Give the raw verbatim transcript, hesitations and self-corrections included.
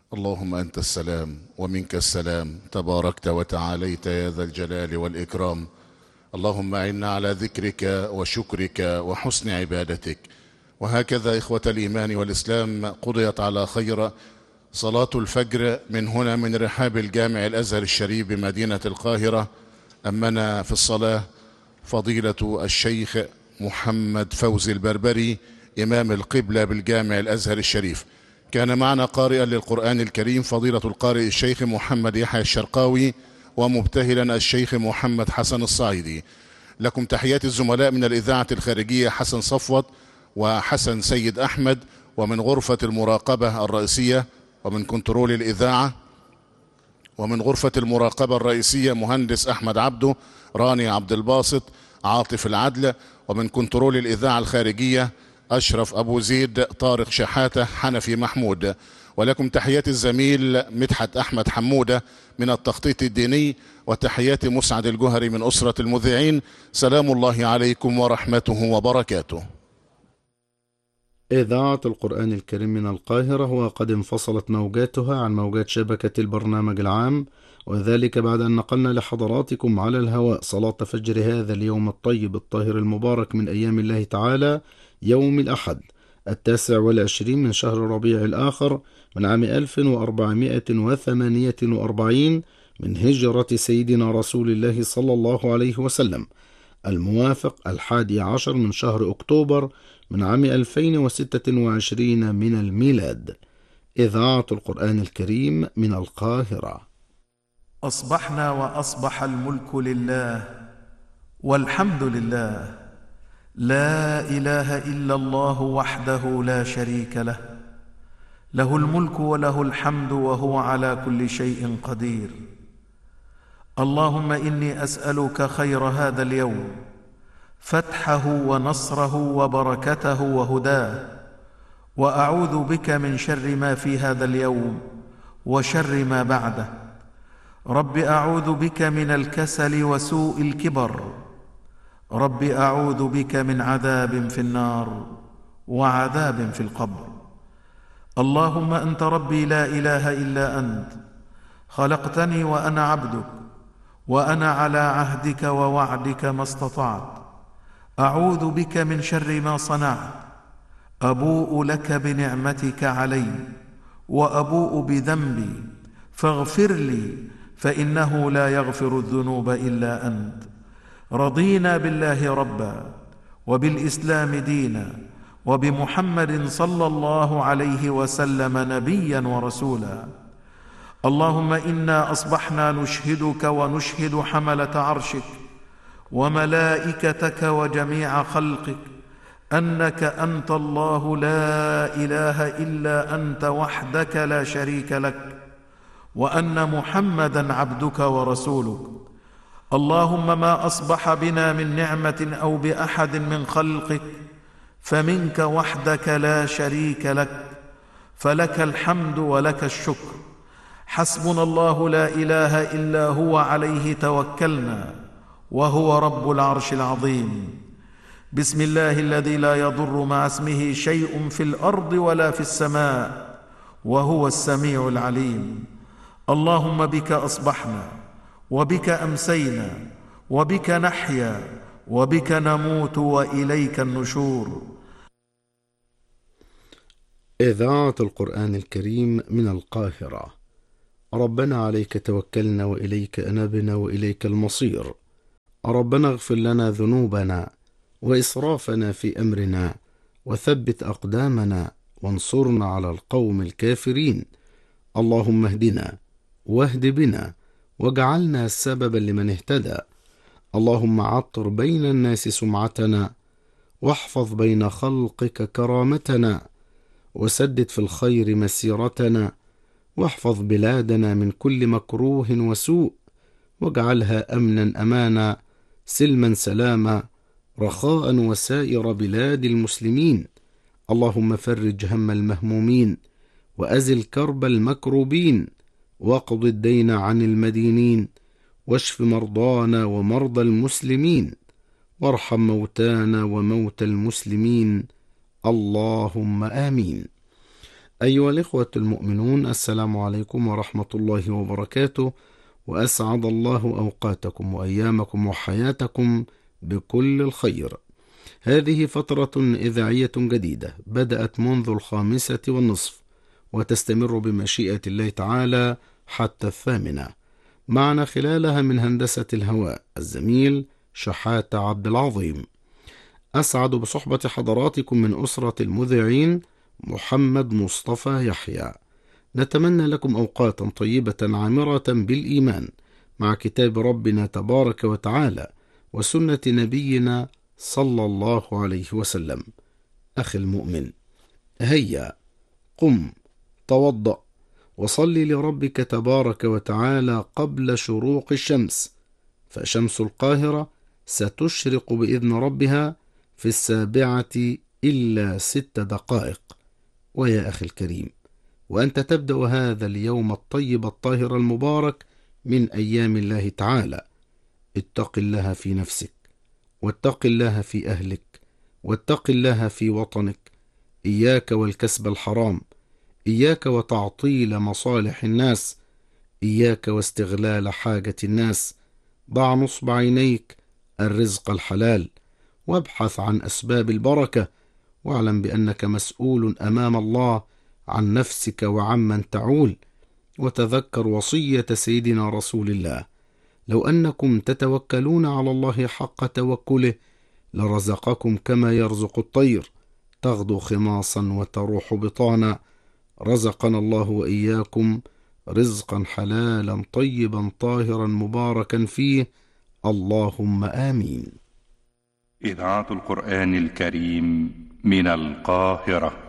اللهم أنت السلام ومنك السلام، تباركت وتعاليت يا ذا الجلال والإكرام. اللهم أعنا على ذكرك وشكرك وحسن عبادتك. وهكذا إخوة الإيمان والإسلام، قضيت على خير صلاة الفجر من هنا من رحاب الجامع الأزهر الشريف بمدينة القاهرة. أمنا في الصلاة فضيلة الشيخ محمد فوزي البربري إمام القبلة بالجامع الأزهر الشريف. كان معنا قارئا للقرآن الكريم فضيلة القارئ الشيخ محمد يحيى الشرقاوي، ومبتهلا الشيخ محمد حسن الصعيدي. لكم تحيات الزملاء من الإذاعة الخارجية حسن صفوت وحسن سيد أحمد، ومن غرفة المراقبة الرئيسية ومن كنترول الإذاعة ومن غرفة المراقبة الرئيسية مهندس أحمد عبده، راني عبد الباسط، عاطف العدل، ومن كنترول الإذاعة الخارجية أشرف أبو زيد، طارق شحاتة، حنفي محمود. ولكم تحيات الزميل مدحت أحمد حمودة من التخطيط الديني، وتحيات مسعد الجهري من أسرة المذيعين. سلام الله عليكم ورحمته وبركاته. إذاعة القرآن الكريم من القاهرة، وقد انفصلت موجاتها عن موجات شبكة البرنامج العام، وذلك بعد أن نقلنا لحضراتكم على الهواء صلاة فجر هذا اليوم الطيب الطاهر المبارك من أيام الله تعالى، يوم الأحد التاسع والعشرين من شهر ربيع الآخر من عام ألف وأربعمائة وثمانية وأربعين من هجرة سيدنا رسول الله صلى الله عليه وسلم، الموافق الحادي عشر من شهر أكتوبر من عام ألفين وستة وعشرين من الميلاد. إذاعة القرآن الكريم من القاهرة. أصبحنا وأصبح الملك لله والحمد لله، لا إله إلا الله وحده لا شريك له، له الملك وله الحمد وهو على كل شيء قدير. اللهم إني أسألك خير هذا اليوم، فتحه ونصره وبركته وهداه، وأعوذ بك من شر ما في هذا اليوم وشر ما بعده. رب أعوذ بك من الكسل وسوء الكبر، رب أعوذ بك من عذاب في النار وعذاب في القبر. اللهم أنت ربي لا إله إلا أنت، خلقتني وأنا عبدك، وأنا على عهدك ووعدك ما استطعت. أعوذ بك من شر ما صنعت، أبوء لك بنعمتك علي وأبوء بذنبي، فاغفر لي فإنه لا يغفر الذنوب إلا أنت. رضينا بالله ربا، وبالإسلام دينا، وبمحمد صلى الله عليه وسلم نبيا ورسولا. اللهم إنا أصبحنا نشهدك ونشهد حملة عرشك وملائكتك وجميع خلقك أنك أنت الله لا إله إلا أنت وحدك لا شريك لك، وأن محمدا عبدك ورسولك. اللهم ما أصبح بنا من نعمة أو بأحد من خلقك فمنك وحدك لا شريك لك، فلك الحمد ولك الشكر. حسبنا الله لا إله إلا هو، عليه توكلنا، وهو رب العرش العظيم. بسم الله الذي لا يضر مع اسمه شيء في الأرض ولا في السماء، وهو السميع العليم. اللهم بك أصبحنا، وبك أمسينا، وبك نحيا، وبك نموت، وإليك النشور. إذاعة القرآن الكريم من القاهرة. ربنا عليك توكلنا، وإليك أنبنا، وإليك المصير. ربنا اغفر لنا ذنوبنا وإسرافنا في أمرنا، وثبت أقدامنا، وانصرنا على القوم الكافرين. اللهم اهدنا واهد بنا، واجعلنا سببا لمن اهتدى. اللهم عطر بين الناس سمعتنا، واحفظ بين خلقك كرامتنا، وسدد في الخير مسيرتنا، واحفظ بلادنا من كل مكروه وسوء، واجعلها أمنا أمانا، سلما سلاما، رخاء وسائر بلاد المسلمين. اللهم فرج هم المهمومين، وأزل كرب المكروبين، واقض الدين عن المدينين، واشف مرضانا ومرضى المسلمين، وارحم موتانا وموتى المسلمين. اللهم آمين. أيها الإخوة المؤمنون، السلام عليكم ورحمة الله وبركاته، وأسعد الله أوقاتكم وأيامكم وحياتكم بكل الخير. هذه فترة إذاعية جديدة بدأت منذ الخامسة والنصف، وتستمر بمشيئة الله تعالى حتى الثامنة. معنا خلالها من هندسة الهواء الزميل شحات عبد العظيم. أسعد بصحبة حضراتكم من أسرة المذيعين محمد مصطفى يحيى. نتمنى لكم أوقاتا طيبة عامرة بالإيمان مع كتاب ربنا تبارك وتعالى وسنة نبينا صلى الله عليه وسلم. أخي المؤمن، هيا قم توضأ وصل لربك تبارك وتعالى قبل شروق الشمس، فشمس القاهرة ستشرق بإذن ربها في السابعة إلا ست دقائق. ويا أخي الكريم، وأنت تبدأ هذا اليوم الطيب الطاهر المبارك من أيام الله تعالى، اتق الله في نفسك، واتق الله في أهلك، واتق الله في وطنك. إياك والكسب الحرام، إياك وتعطيل مصالح الناس، إياك واستغلال حاجة الناس. ضع نصب عينيك الرزق الحلال، وابحث عن أسباب البركة، واعلم بأنك مسؤول أمام الله عن نفسك وعمن تعول. وتذكر وصية سيدنا رسول الله: لو أنكم تتوكلون على الله حق توكله لرزقكم كما يرزق الطير، تغدو خماصا وتروح بطانا. رزقنا الله وإياكم رزقا حلالا طيبا طاهرا مباركا فيه، اللهم آمين. إذاعة القرآن الكريم من القاهرة.